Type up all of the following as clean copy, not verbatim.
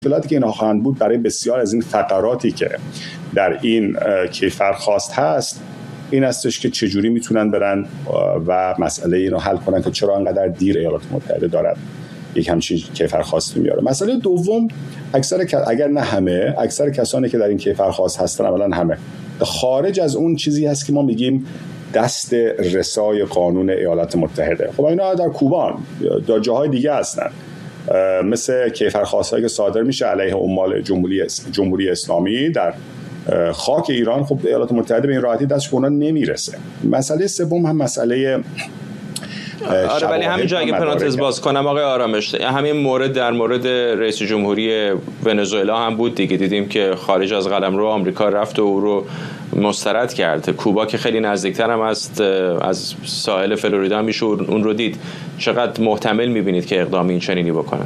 مشکلاتی که اینا خواهند بود برای بسیار از این فقراتی که در این کیفرخواست هست این هستش که چجوری میتونن برن و مسئله اینو حل کنن که چرا انقدر دیر ایالات متحده دارد یک همچین کیفرخواستی میاره. مسئله دوم، اگر نه همه، اکثر کسانی که در این کیفرخواست هستن اولا همه خارج از اون چیزی هست که ما میگیم دست رسای قانون ایالات متحده. خب اینا در کوبان در جاهای دیگه هستن، مثل کیفرخواست‌هایی که صادر میشه علیه عمال جمهوری اسلامی در خاک ایران. خب ایالات متحده به این راحتی دستش به اونا نمیرسه. مسئله سوم هم مسئله آره، ولی همینجا اگه پرانتز باز کنم آقای آرامش، همین مورد در مورد رئیس جمهوری ونزوئلا هم بود دیگه. دیدیم که خارج از قلمرو آمریکا رفت و او رو مسترد کرد. کوبا که خیلی نزدیکتر هم است، از ساحل فلوریدا میشه اون رو دید. چقدر محتمل میبینید که اقدام این چنینی بکنن؟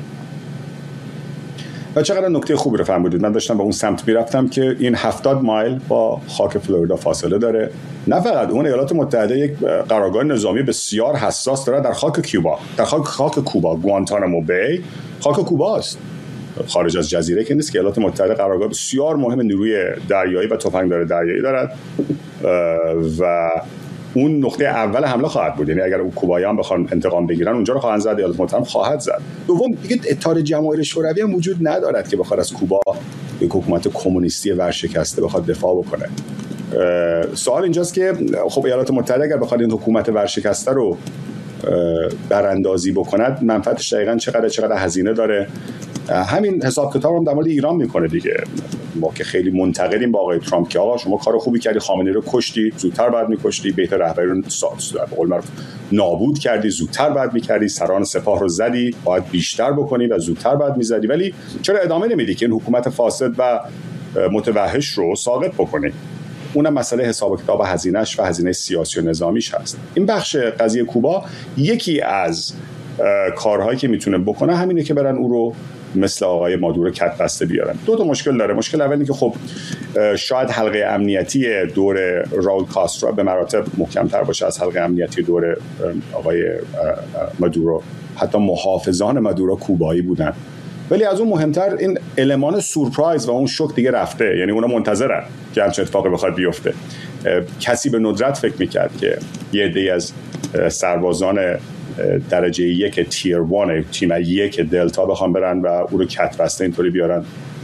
و چقدر نکته خوبی رو فرمودید. من داشتم به اون سمت میرفتم که این 70 مایل با خاک فلوریدا فاصله داره. نه فقط اون، ایالات متحده یک قرارگاه نظامی بسیار حساس داره در خاک کوبا، در خاک کوبا، گوانتانامو بی خاک کوباست، خارج از جزیره که نیست که. ایالات متحده قرارگاه بسیار مهم نیروی دریایی و تفنگدار دریایی دارد و اون نقطه اول حمله خواهد بود. یعنی اگر اون کوباییان بخوان انتقام بگیرن اونجا رو خواهند زد، ایالات متحده خواهد زد. دوم، دیگه اتحاد جماهیر شوروی هم وجود ندارد که بخواد از کوبا یک حکومت کمونیستی ورشکسته بخواد دفاع بکنه. سوال اینجاست که خب ایالات متحده اگر بخواد این حکومت ورشکسته رو براندازی بکند، منفعتش دقیقاً چقدر هزینه داره. همین حساب کتاب هم در مورد ایران میکنه دیگه. ما که خیلی منتقدیم با آقای ترامپ که آقا شما کار خوبی کردی، خامنه‌ای رو کشتی، زودتر باید میکشتی، بیت رهبری رو نابود کردی، زودتر باید میکردی، سران سپاه رو زدی، باید بیشتر بکنی و زودتر باید میزدی، ولی چرا ادامه نمیدی که این حکومت فاسد و متوحش رو ساقط بکنی؟ اونم مسئله حساب کتاب هزینه‌اش و هزینه سیاسی و نظامیش هست. این بخش قضیه کوبا یکی از کارهایی که میتونه بکنه همینه که برن او رو مثل آقای مادورو کت بسته بیارن. دو تا مشکل داره. مشکل اول اینه که خب شاید حلقه امنیتی دور راول کاسترو به مراتب محکم‌تر باشه از حلقه امنیتی دور آقای مادورو. حتی محافظان مادورو کوبایی بودن. ولی از اون مهمتر این المان سورپرایز و اون شوک دیگه رفته. یعنی اونا منتظرن که همچین اتفاقی بخواد بیفته. کسی به ندرت فکر میکرد که یه عده‌ای از سربازان درجه 1 تیر 1 تیم 1 دلتا بخوام برن و او رو کت بسته اینطوری بیارن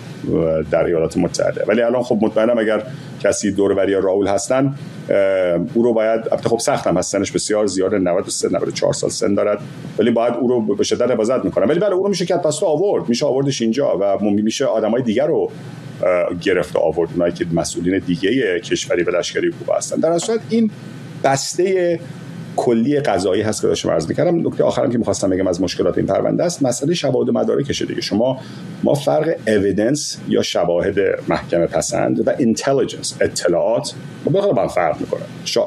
در ایالات متحده. ولی الان خب مطمئنم اگر کسی دور و بری راول هستن او رو باید، البته خب سختم هستنش بسیار زیاده، 93 94 سال سن دارد، ولی باید او رو به شدت حفاظت میکنن. ولی بله او رو میشه کت بسته آورد، میشه آوردش اینجا و میشه آدمای دیگر رو گرفت آورد، اونایی که مسئولین دیگه کشوری و لشکری کوبا هستن. در اصل این بسته کلی قضایی هست که داشتم عرض می‌کردم. نکته آخرم که می‌خواستم بگم از مشکلات این پرونده است مسئله شواهد و مدارکشه دیگه. ما فرق اویدنس یا شواهد محکمه پسند و اینتلیجنس اطلاعات با هم فرق می‌کنه.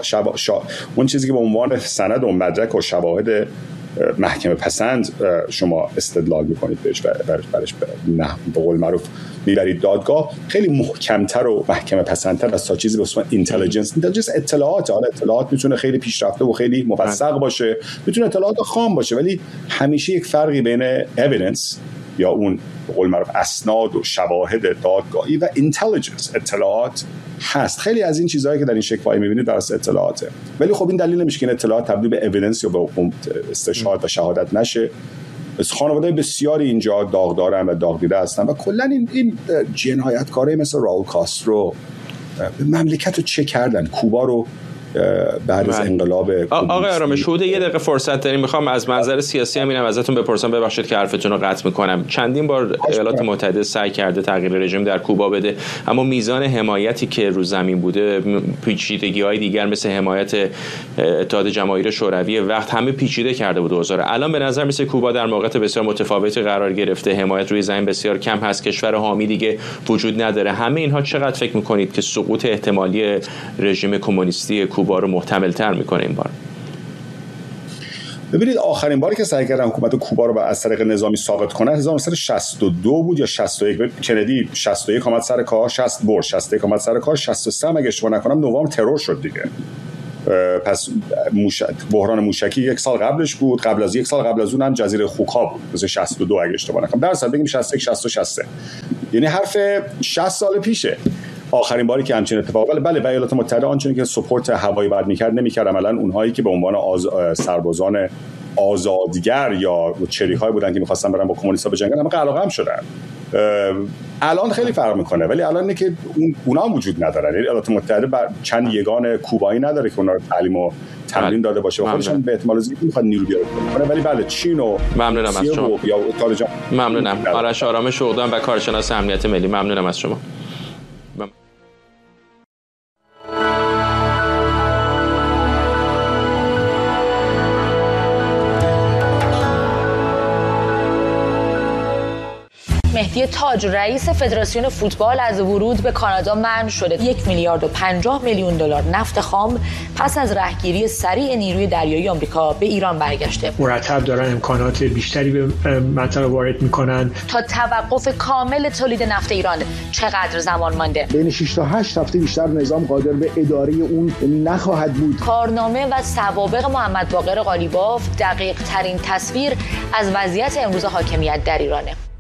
اون چیزی که به عنوان سند و مدرک و شواهد محکمه پسند شما استدلال میکنید برش نه به قول معروف میبرید دادگاه، خیلی محکمتر و محکمه پسندتر از تا چیزی به اسم اینتلیجنس اطلاعات. حالا اطلاعات میتونه خیلی پیشرفته و خیلی موثق باشه، میتونه اطلاعات خام باشه، ولی همیشه یک فرقی بین اویدنس یا اون به قول معروف اسناد و شواهد دادگاهی و اینتلیجنس اطلاعات هست. خیلی از این چیزهایی که در این شکل می‌بینید در اصل اطلاعاته، ولی خب این دلیل نمیشه که این اطلاعات تبدیل به اویدنس یا به استشهاد و شهادت نشه. خانواده بسیاری اینجا داغدارن و داغ دیده هستن و کلا این جنایتکارای مثل راول کاسترو مملکت رو چه کردن، کوبا رو بعد از انقلاب. آقای آرامش حدود یه دقیقه فرصت داریم، میخوام از منظر سیاسی هم اینم ازتون بپرسم، ببخشید که حرفتون رو قطع میکنم. چندین بار ایالات متحده سعی کرده تغییر رژیم در کوبا بده، اما میزان حمایتی که رو زمین بوده، پیچیدگی‌های دیگر مثل حمایت اتحاد جماهیر شوروی وقت همه پیچیده کرده بود اوضاع. الان به نظر میسه کوبا در موقعیت بسیار متفاوتی قرار گرفته، حمایت روی زمین بسیار کم هست، کشور حامی دیگه وجود نداره. همه اینها چقدر فکر میکنید که سقوط احتمالی رژیم کمونیستی کوبا رو محتمل‌تر میکنه این بار؟ ببینید آخرین باری که سعی کردن حکومت کوبا رو از طریق نظامی ساقط کنن 1962 بود یا 61. کندی 61 اومد سر کار، 60 برد، 61 اومد سر کار، 63 اگه اشتباه نکنم نوامبر ترور شد دیگه. پس بحران موشکی 1 سال قبلش بود، قبل از 1 سال قبل از اون هم جزیره خوک‌ها بود، مثلا 62 اگه اشتباه نکنم، در اصل بگیم 61 60 63، یعنی حرف 60 سال پیشه آخرین باری که همچین اتفاق. بله ایالات متحده آنچنانی که سپورت هوایی بعد نمی‌کرد عملاً اونهایی که به عنوان سربازان آزادگر یا چریک‌های بودن که می‌خواستن برن با کمونیست‌ها بجنگن اما قلقم شدن. الان خیلی فرق میکنه، ولی الان اینه که اونا هم وجود ندارن. ایالات متحده چند یگان کوبایی نداره که اونا رو تعلیم و تمرین داده باشه و خودشون به احتمال زیاد میخواد نیرو بیاره کنه. ولی بله چین و ممنونم از شما یا ایتالیا. ممنونم. آرش آرام شغدان و کارشناس امنیت ملی، ممنونم از شما. مهدی تاج رئیس فدراسیون فوتبال از ورود به کانادا منع شده. 1,50,000,000 دلار نفت خام پس از رهگیری سریع نیروی دریایی آمریکا به ایران برگشته. مرتب دارن امکانات بیشتری به منطقه وارد میکنن. تا توقف کامل تولید نفت ایران چقدر زمان مانده؟ بین 6 تا 8 هفته بیشتر نظام قادر به اداره اون نخواهد بود. کارنامه و سوابق محمد باقر قالیباف دقیق ترین تصویر از وضعیت امروز حاکمیت در ایرانه.